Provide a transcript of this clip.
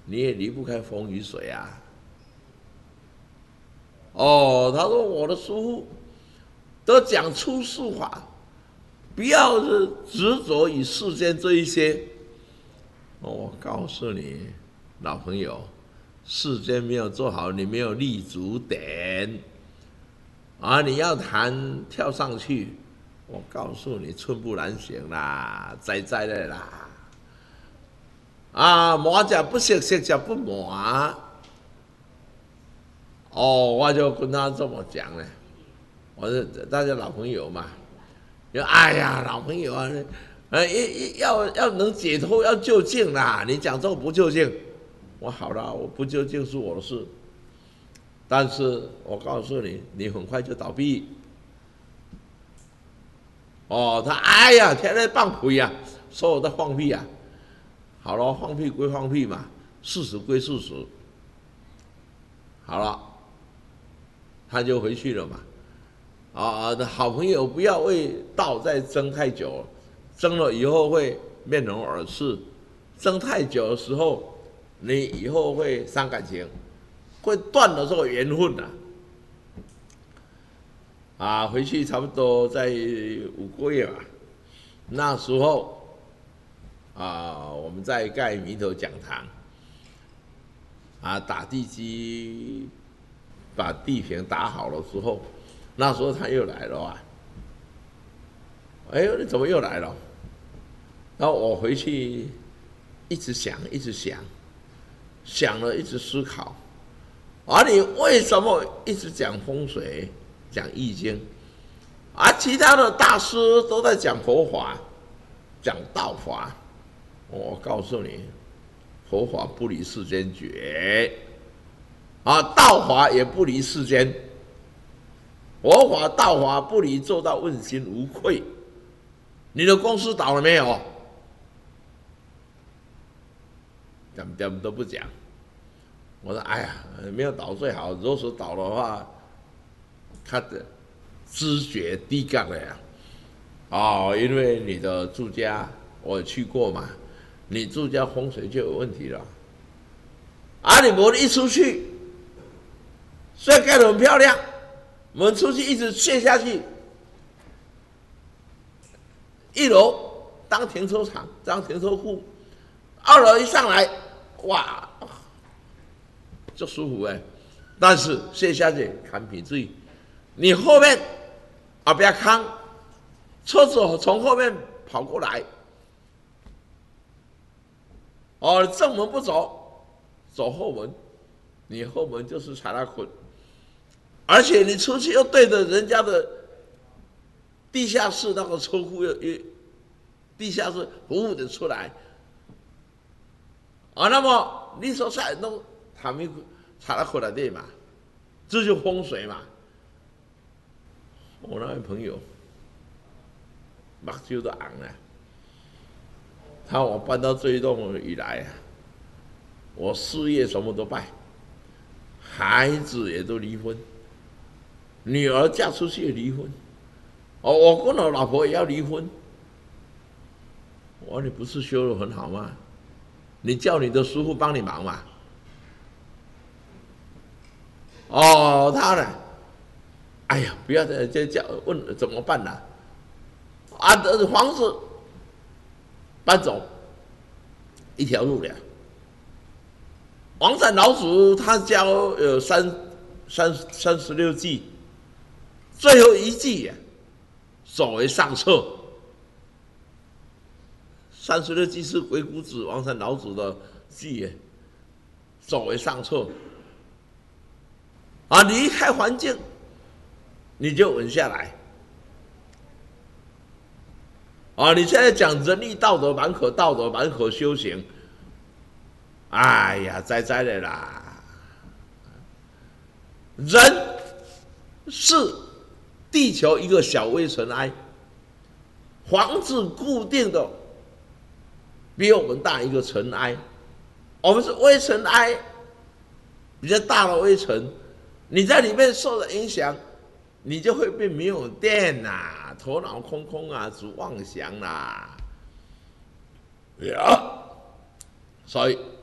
你也离不开风雨水啊。哦，他说我的师父都讲出世法，不要是执着于世间这一些。我告诉你，老朋友，世间没有做好，你没有立足点啊！你要谈跳上去，我告诉你，寸步难行啦，栽栽的啦！啊，磨脚不熟，熟脚不磨。哦，我就跟他这么讲呢。我说大家老朋友嘛，就哎呀，老朋友啊，要能解脱，要就近啦。你讲这个不就近，我好了，我不就近是我的事。但是我告诉你，你很快就倒闭。哦，他哎呀，天天放屁呀，说我在放屁呀。好了，放屁归放屁嘛，事实归事实。好了，他就回去了嘛。啊，好朋友不要为道再争太久，争了以后会面红耳赤，争太久的时候，你以后会伤感情，会断了这个缘分的。啊，回去差不多在5个月吧，那时候啊，我们在盖弥陀讲堂，啊，打地基，把地坪打好了之后，那时候他又来了啊。哎呦，你怎么又来了？然后我回去一直想，一直想，想了一直思考，你为什么一直讲风水，讲易经，其他的大师都在讲佛法，讲道法。我告诉你，佛法不离世间绝，道法也不离世间，佛法道法不离做到问心无愧。你的公司倒了没有？点都不讲。我说哎呀，没有倒最好，如果说倒的话，他的知觉低杠了呀。因为你的住家我去过嘛，你住家风水就有问题了。你门一出去，虽然盖得很漂亮，门出去一直陷下去，1楼当停车场，当停车库，2楼一上来，哇，就舒服哎。但是陷下去看品质，你后面不要看，车子从后面跑过来，正门不走，走后门，你后门就是踩到捆，而且你出去又对着人家的地下室那个车库，地下室服务的出来，那么你说在弄他们踩到捆了对嘛？这就风水嘛。我那位朋友，目睭都红了。我搬到这一栋以来，我事业什么都败，孩子也都离婚，女儿嫁出去也离婚，我跟我老婆也要离婚。我说你不是修得很好吗？你叫你的师父帮你忙嘛。他呢？哎呀，不要再叫问怎么办呢？房子搬走一条路了。王禅老祖他教有36计，最后一计走为上策。36计是鬼谷子王禅老祖的计，走为上策。离开环境，你就稳下来。你现在讲仁义道德，满可道德，满可修行。哎呀，栽的啦！人是地球一个小微尘埃，房子固定的比我们大一个尘埃，我们是微尘埃，比较大的微尘，你在里面受的影响，你就会变没有电啦，头脑空空啊，只妄想啦。所以